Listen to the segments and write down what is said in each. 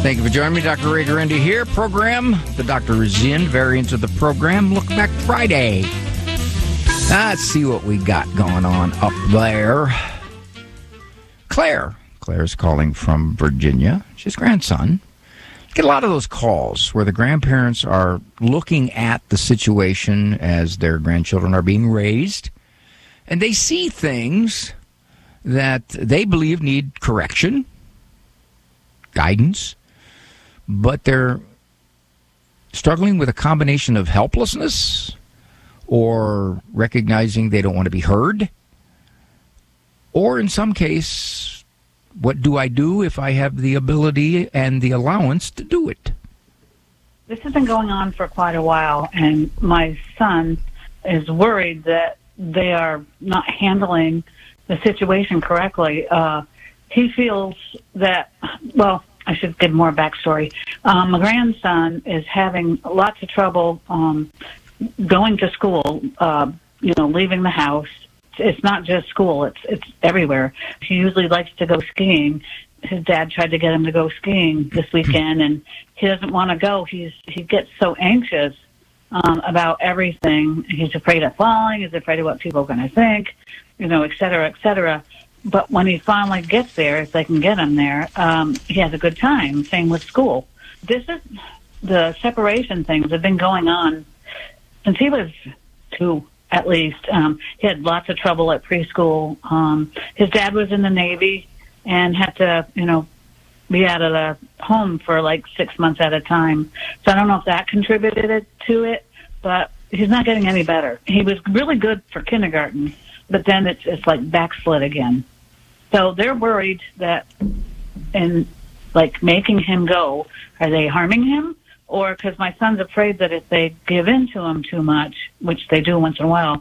Thank you for joining me. Dr. Ray Guarendi here. Program, the Dr. is in. Variant of the program. Look back Friday. Let's see what we got going on up there. Claire's calling from Virginia. She's grandson. Get a lot of those calls where the grandparents are looking at the situation as their grandchildren are being raised, and they see things that they believe need correction, guidance, but they're struggling with a combination of helplessness or recognizing they don't want to be heard, or in some case, what do I do if I have the ability and the allowance to do it? This has been going on for quite a while, and my son is worried that they are not handling the situation correctly. He feels that, well, I should give more backstory. My grandson is having lots of trouble going to school, leaving the house. It's not just school, it's everywhere. He usually likes to go skiing. His dad tried to get him to go skiing this weekend, and he doesn't want to go. He gets so anxious about everything. He's afraid of falling. He's afraid of what people are going to think, et cetera, et cetera. But when he finally gets there, if they can get him there, he has a good time. Same with school. The separation things have been going on since he was 2, at least. He had lots of trouble at preschool. His dad was in the Navy and had to, be out of the home for like 6 months at a time. So I don't know if that contributed to it, but he's not getting any better. He was really good for kindergarten, but then it's like backslid again. So they're worried that in like making him go, are they harming him? Or because my son's afraid that if they give in to him too much, which they do once in a while,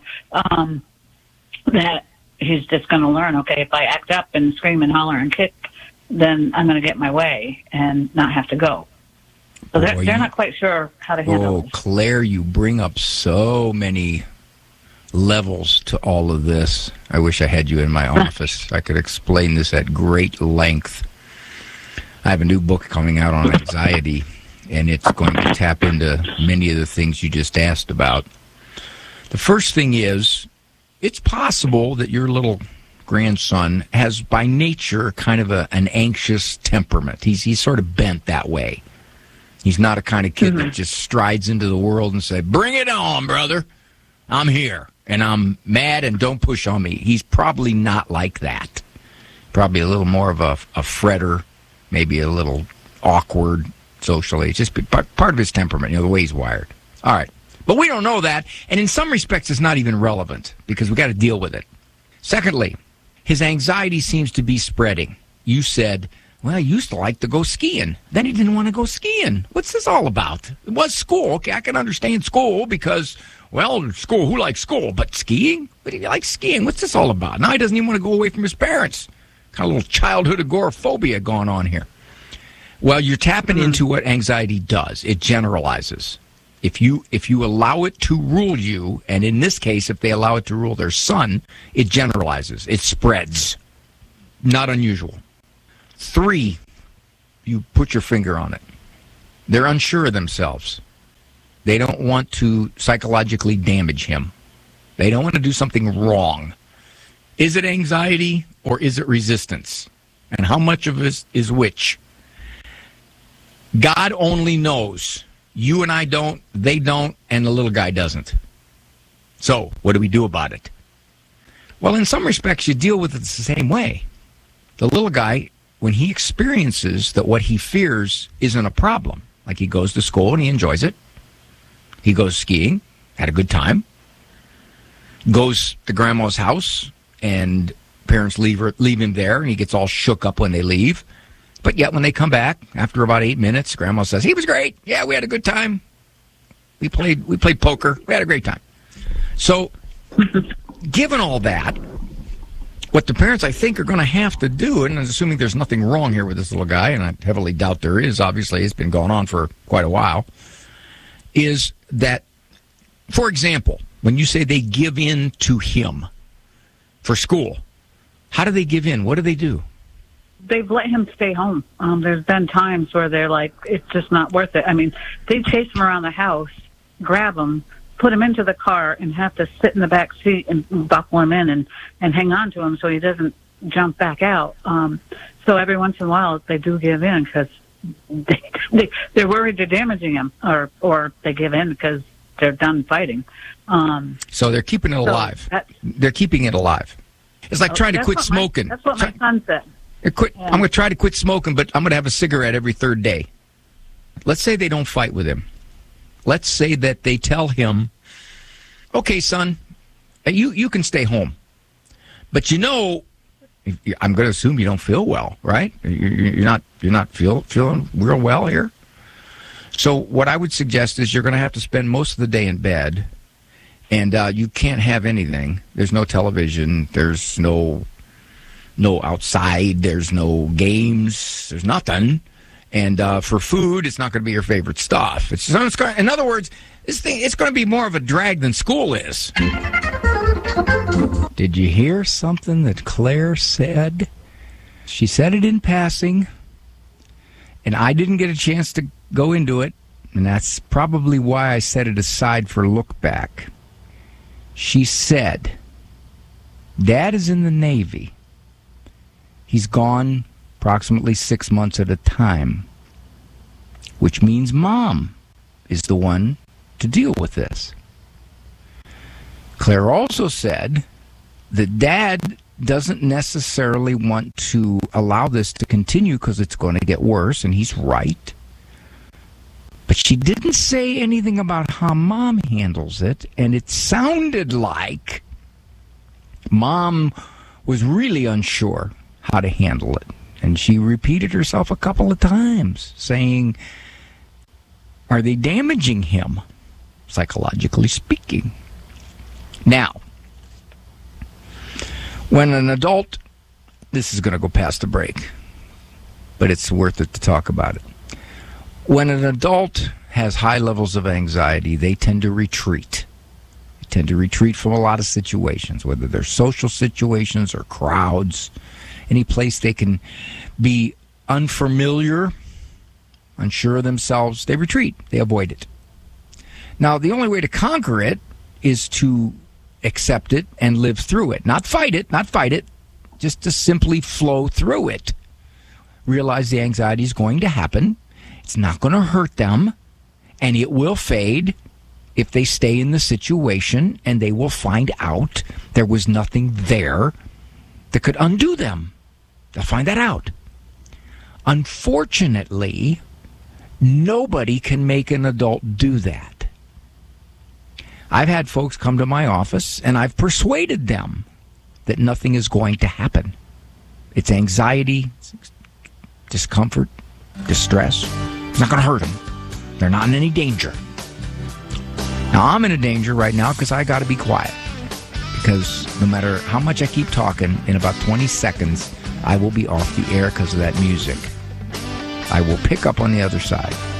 that he's just going to learn, okay, if I act up and scream and holler and kick, then I'm going to get my way and not have to go. So they're not quite sure how to handle this. Claire, you bring up so many levels to all of this. I wish I had you in my office. I could explain this at great length. I have a new book coming out on anxiety, and it's going to tap into many of the things you just asked about. The first thing is, it's possible that your little grandson has by nature kind of an anxious temperament. He's sort of bent that way. He's not a kind of kid that just strides into the world and say, bring it on, brother. I'm here, and I'm mad, and don't push on me. He's probably not like that. Probably a little more of a fretter, maybe a little awkward socially. It's just part of his temperament, the way he's wired. All right. But we don't know that, and in some respects it's not even relevant because we got to deal with it. Secondly, his anxiety seems to be spreading. You said, well, he used to like to go skiing. Then he didn't want to go skiing. What's this all about? It was school. Okay, I can understand school because, well, school, who likes school? But skiing? But he likes skiing. What's this all about? Now he doesn't even want to go away from his parents. Kind of a little childhood agoraphobia going on here. Well, you're tapping into what anxiety does. It generalizes. If you allow it to rule you, and in this case, if they allow it to rule their son, it generalizes. It spreads. Not unusual. 3, you put your finger on it. They're unsure of themselves. They don't want to psychologically damage him. They don't want to do something wrong. Is it anxiety or is it resistance? And how much of it is which? God only knows. You and I don't, they don't, and the little guy doesn't. So, what do we do about it? Well, in some respects, you deal with it the same way. The little guy, when he experiences that what he fears isn't a problem, like he goes to school and he enjoys it, he goes skiing, had a good time, goes to grandma's house, and parents leave him there, and he gets all shook up when they leave. But yet when they come back, after about 8 minutes, Grandma says, he was great. Yeah, we had a good time. We played poker. We had a great time. So, given all that, what the parents, I think, are going to have to do, and assuming there's nothing wrong here with this little guy, and I heavily doubt there is, obviously, it's been going on for quite a while, is that, for example, when you say they give in to him for school, how do they give in? What do they do? they've let him stay home. There's been times where they're like, it's just not worth it. I mean, they chase him around the house, grab him, put him into the car, and have to sit in the back seat and buckle him in and hang on to him so he doesn't jump back out. So every once in a while, they do give in because they're worried they're damaging him, or they give in because they're done fighting. So they're keeping it alive. They're keeping it alive. It's like trying to quit smoking. That's what my son said. I'm going to try to quit smoking, but I'm going to have a cigarette every third day. Let's say they don't fight with him. Let's say that they tell him, okay, son, you can stay home. But I'm going to assume you don't feel well, right? You're not feeling real well here. So what I would suggest is you're going to have to spend most of the day in bed, and you can't have anything. There's no television. There's no outside. There's no games. There's nothing. And for food, it's not going to be your favorite stuff. In other words, it's going to be more of a drag than school is. Did you hear something that Claire said? She said it in passing, and I didn't get a chance to go into it, and that's probably why I set it aside for look back. She said, Dad is in the Navy. He's gone approximately 6 months at a time, which means Mom is the one to deal with this. Claire also said that Dad doesn't necessarily want to allow this to continue because it's going to get worse, and he's right. But she didn't say anything about how Mom handles it, and it sounded like Mom was really unsure how to handle it. And she repeated herself a couple of times, saying, are they damaging him, psychologically speaking? Now, when an adult, this is going to go past the break, but it's worth it to talk about it. When an adult has high levels of anxiety, they tend to retreat. They tend to retreat from a lot of situations, whether they're social situations or crowds, any place they can be unfamiliar, unsure of themselves. They retreat. They avoid it. Now, the only way to conquer it is to accept it and live through it. Not fight it, just to simply flow through it. Realize the anxiety is going to happen. It's not going to hurt them, and it will fade if they stay in the situation, and they will find out there was nothing there that could undo them. They'll find that out. Unfortunately, nobody can make an adult do that. I've had folks come to my office, and I've persuaded them that nothing is going to happen. It's anxiety, discomfort, distress. It's not going to hurt them. They're not in any danger. Now, I'm in a danger right now because I got to be quiet. Because no matter how much I keep talking, in about 20 seconds, I will be off the air because of that music. I will pick up on the other side.